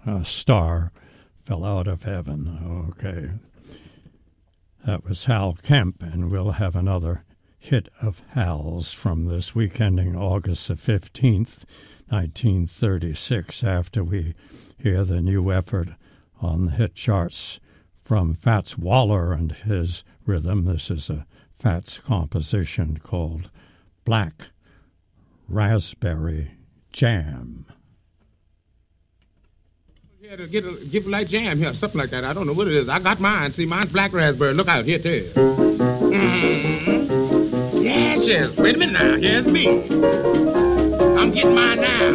a star fell out of heaven. Okay. That was Hal Kemp, and we'll have another hit of Hal's from this week ending August the 15th, 1936, after we hear the new effort on the hit charts from Fats Waller and his rhythm. This is a Fats composition called Black Raspberry Jam. Give a light jam here, something like that. I don't know what it is. I got mine. See, mine's black raspberry. Look out here, too. Mm-hmm. Yes. Wait a minute now. Here's me. I'm getting mine now.